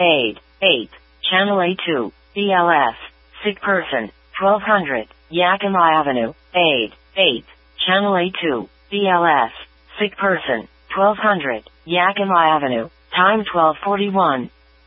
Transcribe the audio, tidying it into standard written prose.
Aid, 8. Channel A2, BLS. Sick person, 1200, Yakima Avenue, Aid, 8. Channel A2, BLS. Sick person, 1200, Yakima Avenue. Time 12:41.